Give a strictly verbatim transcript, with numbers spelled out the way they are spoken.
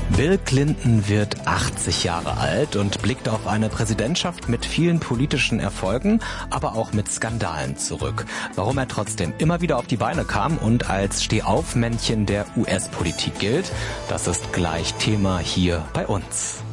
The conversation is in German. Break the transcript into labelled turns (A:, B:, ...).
A: Bill Clinton wird achtzig Jahre alt und blickt auf eine Präsidentschaft mit vielen politischen Erfolgen, aber auch mit Skandalen zurück. Warum er trotzdem immer wieder auf die Beine kam und als Stehaufmännchen der U S-Politik gilt, das ist gleich Thema hier bei uns.